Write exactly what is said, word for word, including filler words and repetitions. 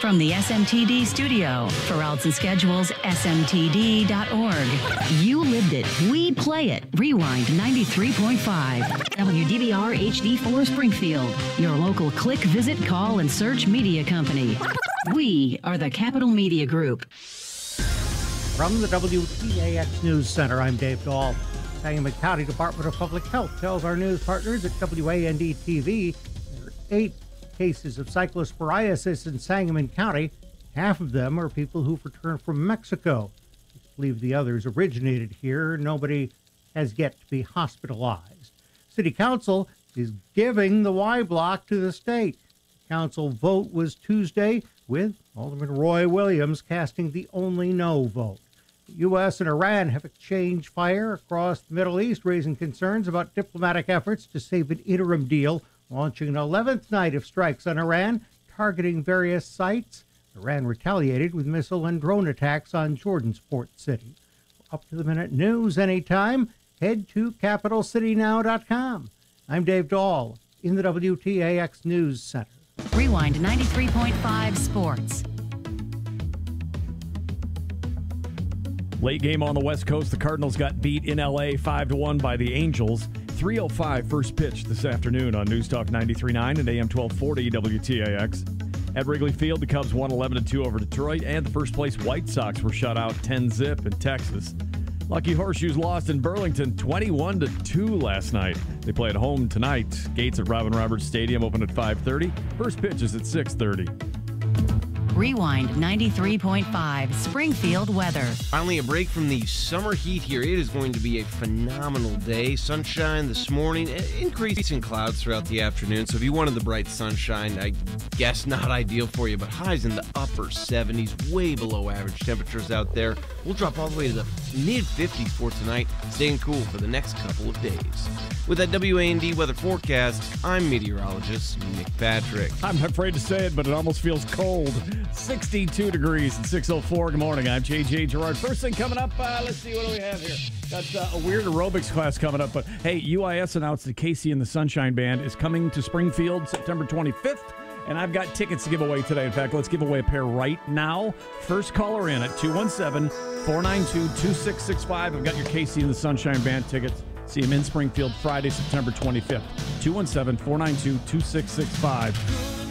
From the S M T D studio, for routes and schedules, S M T D dot org. You lived it. We play it. Rewind ninety-three point five. W D B R H D four Springfield. Your local click, visit, call, and search media company. We are the Capital Media Group. From the W T A X News Center, I'm Dave Dahl. Sangamon County Department of Public Health tells our news partners at W A N D T V there are eight cases of cyclosporiasis in Sangamon County. Half of them are people who've returned from Mexico. I believe the others originated here. Nobody has yet to be hospitalized. City Council is giving the Y block to the state. The council vote was Tuesday, with Alderman Roy Williams casting the only no vote. The U S and Iran have exchanged fire across the Middle East, raising concerns about diplomatic efforts to save an interim deal, launching an eleventh night of strikes on Iran, targeting various sites. Iran retaliated with missile and drone attacks on Jordan's port city. For up-to-the-minute news anytime, head to capital city now dot com. I'm Dave Dahl in the W T A X News Center. Rewind ninety-three point five Sports. Late game on the West Coast. The Cardinals got beat in L A five to one by the Angels. three oh five first pitch this afternoon on News Talk ninety-three point nine and A M twelve forty W T A X. At Wrigley Field, the Cubs won eleven to two over Detroit, and the first-place White Sox were shut out ten zip in Texas. Lucky Horseshoes lost in Burlington twenty-one to two last night. They play at home tonight. Gates at Robin Roberts Stadium open at five thirty. First pitch is at six thirty. Rewind ninety-three point five Springfield weather. Finally, a break from the summer heat here. It is going to be a phenomenal day. Sunshine this morning, increasing clouds throughout the afternoon. So if you wanted the bright sunshine, I guess not ideal for you, but highs in the upper seventies, way below average temperatures out there. We'll drop all the way to the mid fifties for tonight, staying cool for the next couple of days. With that W A N D weather forecast, I'm meteorologist Nick Patrick. I'm afraid to say it, but it almost feels cold. sixty-two degrees at six oh four. Good morning. I'm J J Gerard. First thing coming up, uh, let's see, what do we have here? Got uh, a weird aerobics class coming up. But, hey, U I S announced that Casey and the Sunshine Band is coming to Springfield September twenty-fifth. And I've got tickets to give away today. In fact, let's give away a pair right now. First caller in at two one seven, four nine two, two six six five. I've got your Casey and the Sunshine Band tickets. See him in Springfield Friday, September twenty-fifth. two one seven, four nine two, two six six five.